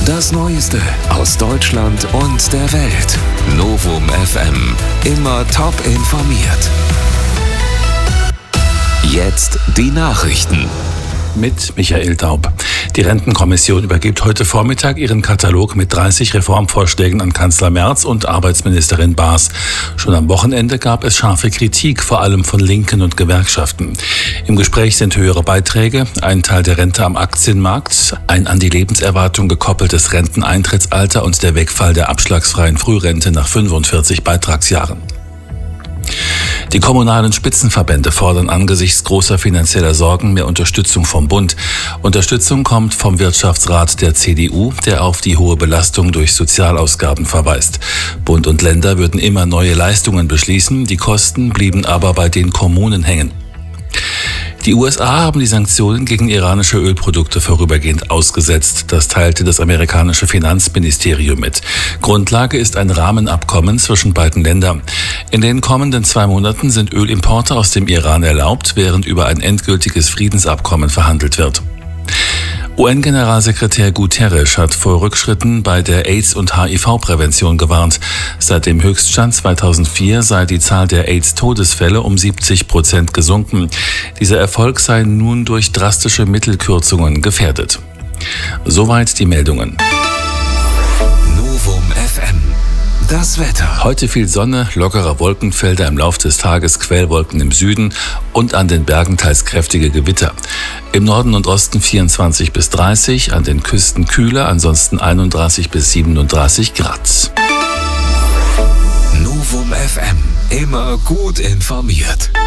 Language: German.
Das Neueste aus Deutschland und der Welt. Novum FM. Immer top informiert. Jetzt die Nachrichten. Mit Michael Daub. Die Rentenkommission übergibt heute Vormittag ihren Katalog mit 30 Reformvorschlägen an Kanzler Merz und Arbeitsministerin Baas. Schon am Wochenende gab es scharfe Kritik, vor allem von Linken und Gewerkschaften. Im Gespräch sind höhere Beiträge, ein Teil der Rente am Aktienmarkt, ein an die Lebenserwartung gekoppeltes Renteneintrittsalter und der Wegfall der abschlagsfreien Frührente nach 45 Beitragsjahren. Die kommunalen Spitzenverbände fordern angesichts großer finanzieller Sorgen mehr Unterstützung vom Bund. Unterstützung kommt vom Wirtschaftsrat der CDU, der auf die hohe Belastung durch Sozialausgaben verweist. Bund und Länder würden immer neue Leistungen beschließen, die Kosten blieben aber bei den Kommunen hängen. Die USA haben die Sanktionen gegen iranische Ölprodukte vorübergehend ausgesetzt. Das teilte das amerikanische Finanzministerium mit. Grundlage ist ein Rahmenabkommen zwischen beiden Ländern. In den kommenden 2 Monaten sind Ölimporte aus dem Iran erlaubt, während über ein endgültiges Friedensabkommen verhandelt wird. UN-Generalsekretär Guterres hat vor Rückschritten bei der AIDS- und HIV-Prävention gewarnt. Seit dem Höchststand 2004 sei die Zahl der AIDS-Todesfälle um 70% gesunken. Dieser Erfolg sei nun durch drastische Mittelkürzungen gefährdet. Soweit die Meldungen. Novum FM. Das Wetter. Heute viel Sonne, lockerer Wolkenfelder im Lauf des Tages, Quellwolken im Süden und an den Bergen teils kräftige Gewitter. Im Norden und Osten 24 bis 30, an den Küsten kühler, ansonsten 31 bis 37 Grad. Novum FM. Immer gut informiert.